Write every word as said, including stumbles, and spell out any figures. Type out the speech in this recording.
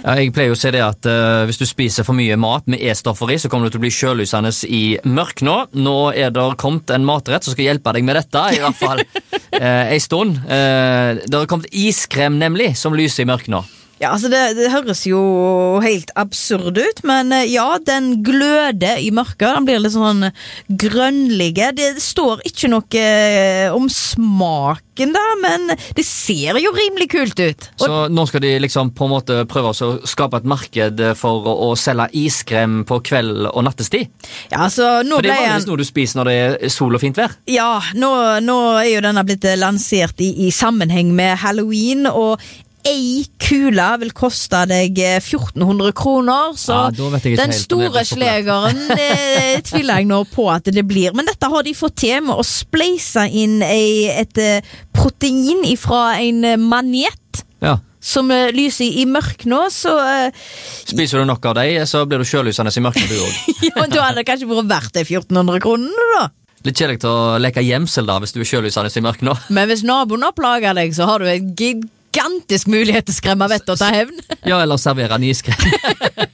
Ja, jeg pleier jo å si det at uh, hvis du spiser for mye mat med E-stoffer i, så kommer du til å bli sjølysende i mørk nå. Nå er det kommet en matrett som skal hjelpe deg med dette, i hvert fall uh, en stund. Uh, det har kommet iskrem nemlig, som lyser i mørk nå. Ja, altså det, det høres jo helt absurd ut, men ja, den gløder i mørket, den blir litt sånn grønnlige. Det står ikke noe om smaken da, men det ser jo rimelig kult ut. Og så nå skal de liksom på en måte prøve å skape et marked for å, å selge iskrem på kveld og nattestid? Ja, altså nå for det er ble vanligvis noe du spiser når det er sol og fint vær? Ja, nå, nå er jo denne blitt lansert i, i sammenheng med Halloween, og ei kula vil koste deg fjorten hundre kroner, så ja, den store slegeren det tviler jeg nå på at det blir. Men dette har de fått til med å spleise inn ei, et protein fra en manet. Ja. Som lyser i, i mørk nå, så uh, spiser du nok av deg, så blir du sjølysende i mørk du også. Ja, men da hadde det kanskje vært verdt de fjorten hundre kronene da. Litt kjedelig til å leke gjemsel da, hvis du er sjølysende i mørk nå. Men hvis naboen har plaget deg, så har du en gigantisk mulighet til å skremme vett og ta hevn. Ja, eller servere en iskrem.